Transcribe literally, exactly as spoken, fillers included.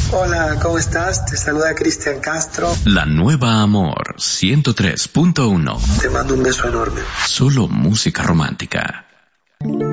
Hola, ¿cómo estás? Te saluda Cristian Castro. La Nueva Amor ciento tres punto uno. Te mando un beso enorme. Solo música romántica.